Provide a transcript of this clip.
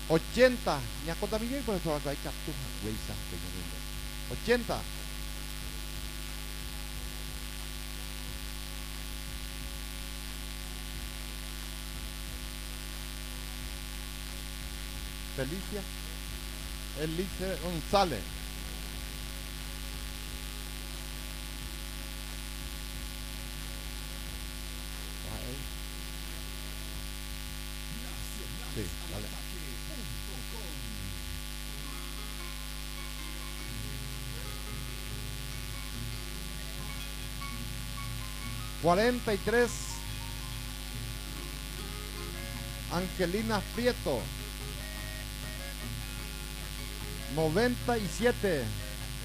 80. Ñacota Miguel, por eso acá hay chaptu. 80. Felicia Elise González. Sí, vale. $43. Angelina Prieto. $97.